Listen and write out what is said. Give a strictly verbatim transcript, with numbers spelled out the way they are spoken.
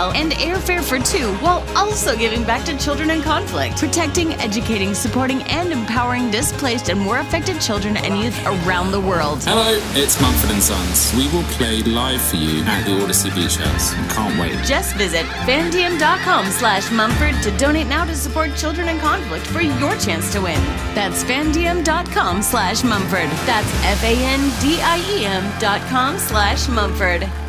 hotel and airfare for two, while also giving back to children in conflict, protecting, educating, supporting, and empowering displaced and war affected children and youth around the world. Hello, it's Mumford and Sons. We will play live for you at the Odyssey Beach House. Can't wait. Just visit fandiem.com slash Mumford to donate now to support children in conflict for your chance to win. That's fandiem.com slash Mumford. That's F A N D I E M dot com slash Mumford.